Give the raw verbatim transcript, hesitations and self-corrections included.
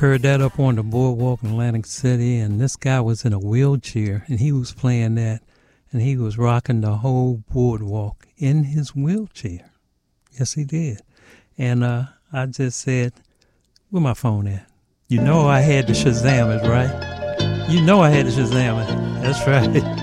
heard that up on the boardwalk in Atlantic City, and this guy was in a wheelchair, and he was playing that, and he was rocking the whole boardwalk in his wheelchair. Yes, he did. And uh, I just said, where my phone at? You know I had to Shazam it, right? You know I had to Shazam it. That's right.